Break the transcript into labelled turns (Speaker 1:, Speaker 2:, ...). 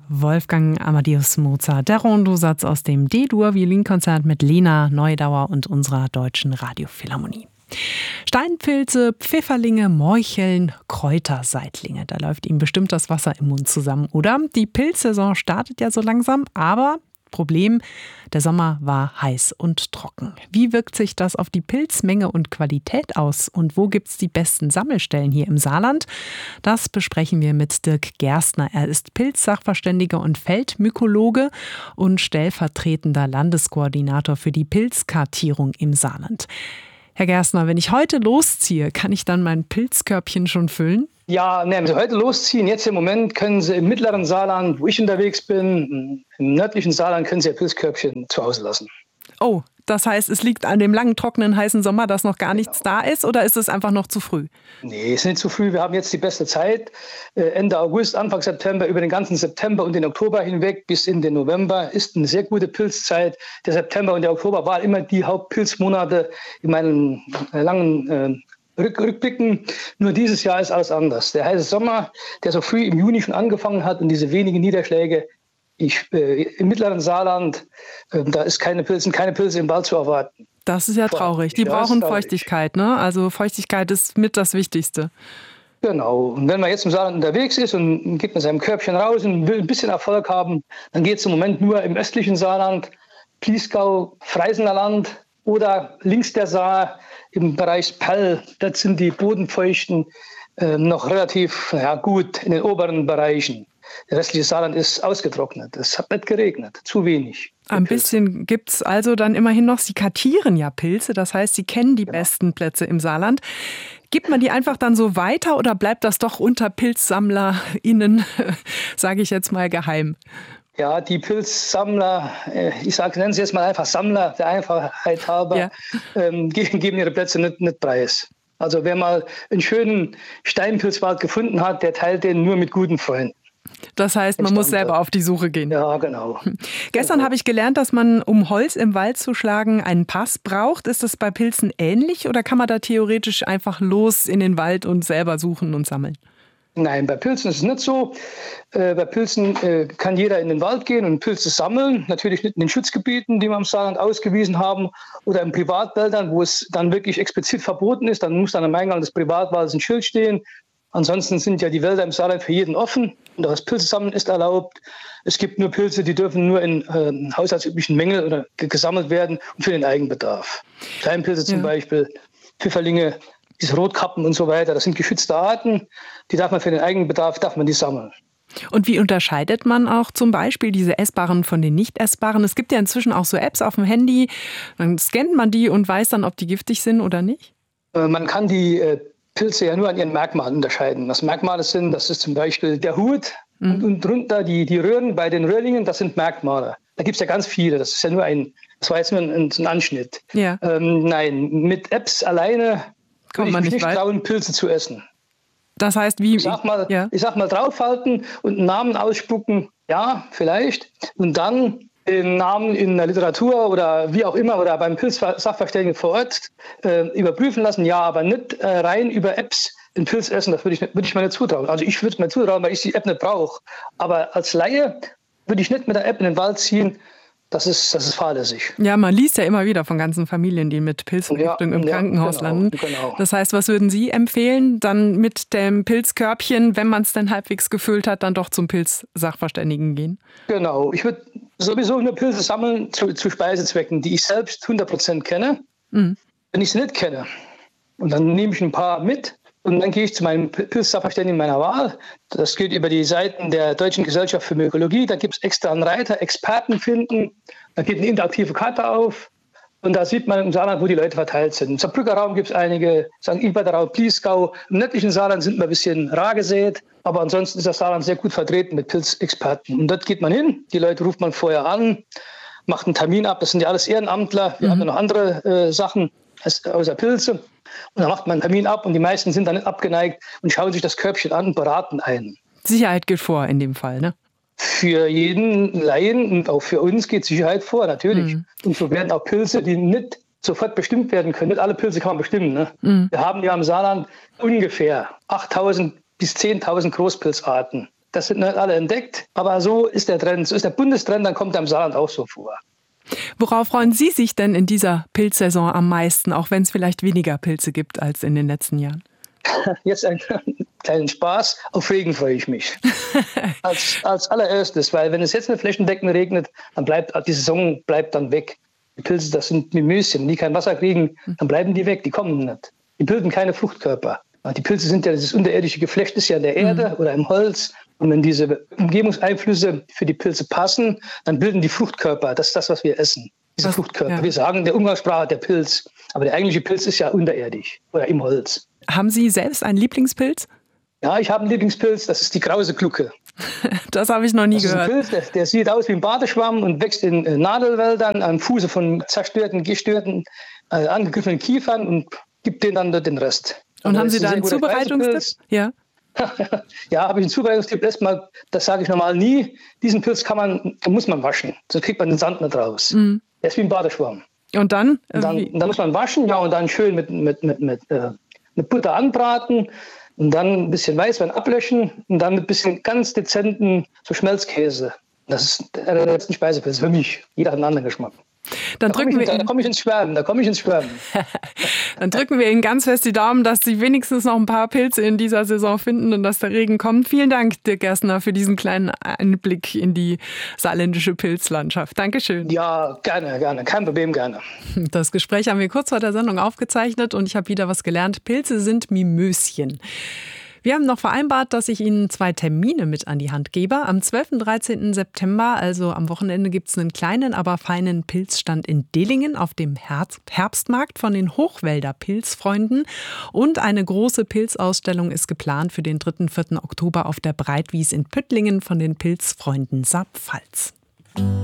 Speaker 1: Wolfgang Amadeus Mozart, der Rondosatz aus dem D-Dur-Violinkonzert mit Lena Neudauer und unserer Deutschen Radiophilharmonie. Steinpilze, Pfifferlinge, Morcheln, Kräuterseitlinge. Da läuft ihm bestimmt das Wasser im Mund zusammen, oder? Die Pilzsaison startet ja so langsam, aber Problem, der Sommer war heiß und trocken. Wie wirkt sich das auf die Pilzmenge und Qualität aus? Und wo gibt es die besten Sammelstellen hier im Saarland? Das besprechen wir mit Dirk Gerstner. Er ist Pilzsachverständiger und Feldmykologe und stellvertretender Landeskoordinator für die Pilzkartierung im Saarland. Herr Gerstner, wenn ich heute losziehe, kann ich dann mein Pilzkörbchen schon füllen?
Speaker 2: Ja, wenn Sie heute losziehen, jetzt im Moment können Sie im mittleren Saarland, wo ich unterwegs bin, im nördlichen Saarland können Sie Ihr Pilzkörbchen zu Hause lassen.
Speaker 1: Oh, das heißt, es liegt an dem langen, trockenen, heißen Sommer, dass noch gar nichts da ist, oder ist es einfach noch zu früh?
Speaker 2: Nee, es ist nicht zu früh. Wir haben jetzt die beste Zeit. Ende August, Anfang September, über den ganzen September und den Oktober hinweg bis in den November ist eine sehr gute Pilzzeit. Der September und der Oktober waren immer die Hauptpilzmonate in meinen langen Rückblicken. Nur dieses Jahr ist alles anders. Der heiße Sommer, der so früh im Juni schon angefangen hat und diese wenigen Niederschläge, im mittleren Saarland, da ist keine Pilze im Wald zu erwarten.
Speaker 1: Das ist ja traurig. Die brauchen Feuchtigkeit, ne? Also Feuchtigkeit ist mit das Wichtigste. Genau. Und wenn man jetzt im Saarland unterwegs ist und geht mit seinem Körbchen raus und will ein bisschen Erfolg haben, dann geht es im Moment nur im östlichen Saarland, Pliesgau, Freysener Land oder links der Saar im Bereich Pall. Dort sind die Bodenfeuchten noch relativ gut in den oberen Bereichen. Der restliche Saarland ist ausgetrocknet. Es hat nicht geregnet, zu wenig. Ein bisschen gibt es also dann immerhin noch. Sie kartieren ja Pilze, das heißt, Sie kennen die besten Plätze im Saarland. Gibt man die einfach dann so weiter oder bleibt das doch unter PilzsammlerInnen, sage ich jetzt mal, geheim? Ja, die Pilzsammler, nennen sie jetzt mal einfach Sammler, der Einfachheit halber, geben ihre Plätze nicht preis. Also wer mal einen schönen Steinpilzwald gefunden hat, der teilt den nur mit guten Freunden. Das heißt, man muss selber auf die Suche gehen. Ja, genau. Gestern habe ich gelernt, dass man, um Holz im Wald zu schlagen, einen Pass braucht. Ist das bei Pilzen ähnlich oder kann man da theoretisch einfach los in den Wald und selber suchen und sammeln? Nein, bei Pilzen ist es nicht so. Bei Pilzen kann jeder in den Wald gehen und Pilze sammeln. Natürlich nicht in den Schutzgebieten, die wir im Saarland ausgewiesen haben, oder in Privatwäldern, wo es dann wirklich explizit verboten ist. Dann muss dann am Eingang des Privatwaldes ein Schild stehen. Ansonsten sind ja die Wälder im Saarland für jeden offen und das Pilzesammeln ist erlaubt. Es gibt nur Pilze, die dürfen nur in haushaltsüblichen Mengen oder gesammelt werden und für den Eigenbedarf. Steinpilze zum Beispiel, Pfifferlinge, diese Rotkappen und so weiter, das sind geschützte Arten, die darf man für den Eigenbedarf sammeln. Und wie unterscheidet man auch zum Beispiel diese essbaren von den nicht essbaren? Es gibt ja inzwischen auch so Apps auf dem Handy, dann scannt man die und weiß dann, ob die giftig sind oder nicht? Man kann die Pilze ja nur an ihren Merkmalen unterscheiden. Was Merkmale sind, das ist zum Beispiel der Hut und drunter die Röhren bei den Röhrlingen, das sind Merkmale. Da gibt es ja ganz viele, das war jetzt nur ein Anschnitt. Ja. Nein, mit Apps alleine kann man nicht trauen, Pilze zu essen. Das heißt, wie? Ich sag mal draufhalten und einen Namen ausspucken, ja, vielleicht. Und dann den Namen in der Literatur oder wie auch immer oder beim Pilzsachverständigen vor Ort überprüfen lassen, ja, aber nicht rein über Apps den Pilz essen, das würde ich mir nicht zutrauen. Also ich würde es mir zutrauen, weil ich die App nicht brauche. Aber als Laie würde ich nicht mit der App in den Wald ziehen. Das ist fahrlässig. Ja, man liest ja immer wieder von ganzen Familien, die mit Pilzvergiftung im Krankenhaus landen. Genau. Das heißt, was würden Sie empfehlen, dann mit dem Pilzkörbchen, wenn man es dann halbwegs gefüllt hat, dann doch zum Pilzsachverständigen gehen? Genau. Ich würde sowieso nur Pilze sammeln zu Speisezwecken, die ich selbst 100% kenne. Wenn ich sie nicht kenne, und dann nehme ich ein paar mit, und dann gehe ich zu meinem Pilzsachverständigen meiner Wahl. Das geht über die Seiten der Deutschen Gesellschaft für Mykologie. Da gibt es extra einen Reiter, Experten finden. Da geht eine interaktive Karte auf. Und da sieht man im Saarland, wo die Leute verteilt sind. Im Saarbrücker Raum gibt es einige, St. Ingbert Raum, Pliesgau. Im nördlichen Saarland sind wir ein bisschen rar gesät. Aber ansonsten ist das Saarland sehr gut vertreten mit Pilzexperten. Und dort geht man hin. Die Leute ruft man vorher an, macht einen Termin ab. Das sind ja alles Ehrenamtler. Wir haben ja noch andere Sachen außer Pilze. Und dann macht man einen Termin ab und die meisten sind dann nicht abgeneigt und schauen sich das Körbchen an und beraten einen. Sicherheit geht vor in dem Fall, ne? Für jeden Laien und auch für uns geht Sicherheit vor, natürlich. Und so werden auch Pilze, die nicht sofort bestimmt werden können. Nicht alle Pilze kann man bestimmen. Ne? Wir haben ja im Saarland ungefähr 8.000 bis 10.000 Großpilzarten.
Speaker 2: Das sind nicht alle entdeckt, aber so ist der Trend, so ist der Bundestrend, dann kommt er im Saarland auch so vor.
Speaker 3: Worauf freuen Sie sich denn in dieser Pilzsaison am meisten, auch wenn es vielleicht weniger Pilze gibt als in den letzten Jahren?
Speaker 2: Jetzt einen kleinen Spaß. Auf Regen freue ich mich. als allererstes, weil wenn es jetzt nicht flächendeckend regnet, dann bleibt die Saison dann weg. Die Pilze, das sind Mimöschen. Wenn die kein Wasser kriegen, dann bleiben die weg. Die kommen nicht. Die bilden keine Fruchtkörper. Die Pilze sind ja, dieses unterirdische Geflecht ist ja in der Erde oder im Holz. Und wenn diese Umgebungseinflüsse für die Pilze passen, dann bilden die Fruchtkörper. Das ist das, was wir essen. Diese Fruchtkörper. Ja. Wir sagen der Umgangssprache der Pilz. Aber der eigentliche Pilz ist ja unterirdisch oder im Holz.
Speaker 3: Haben Sie selbst einen Lieblingspilz?
Speaker 2: Ja, ich habe einen Lieblingspilz. Das ist die Krause Glucke.
Speaker 3: Das habe ich noch nie gehört.
Speaker 2: Das ist ein Pilz, der sieht aus wie ein Badeschwamm und wächst in Nadelwäldern am Fuße von zerstörten, gestörten, angegriffenen Kiefern und gibt denen dann den Rest.
Speaker 3: Und haben Sie da einen Zubereitungstipp?
Speaker 2: Ja. Ja, habe ich einen Zubereitungstipp. Erstmal, das sage ich normal nie, diesen Pilz muss man waschen. So kriegt man den Sand nicht raus. Der ist wie ein Badeschwamm.
Speaker 3: Und dann?
Speaker 2: Dann muss man waschen, ja, und dann schön mit Butter anbraten und dann ein bisschen Weißwein ablöschen und dann mit ein bisschen ganz dezenten so Schmelzkäse. Das ist der letzte Speisepilz für mich. Jeder hat einen anderen Geschmack. Da komme ich ins Schwärmen.
Speaker 3: Dann drücken wir Ihnen ganz fest die Daumen, dass Sie wenigstens noch ein paar Pilze in dieser Saison finden und dass der Regen kommt. Vielen Dank, Dirk Gerstner, für diesen kleinen Einblick in die saarländische Pilzlandschaft. Dankeschön.
Speaker 2: Ja, gerne. Kein Problem, gerne.
Speaker 3: Das Gespräch haben wir kurz vor der Sendung aufgezeichnet und ich habe wieder was gelernt. Pilze sind Mimöschen. Wir haben noch vereinbart, dass ich Ihnen 2 Termine mit an die Hand gebe. Am 12. und 13. September, also am Wochenende, gibt es einen kleinen, aber feinen Pilzstand in Dillingen auf dem Herbstmarkt von den Hochwälder Pilzfreunden. Und eine große Pilzausstellung ist geplant für den 3. und 4. Oktober auf der Breitwies in Püttlingen von den Pilzfreunden Saar-Pfalz.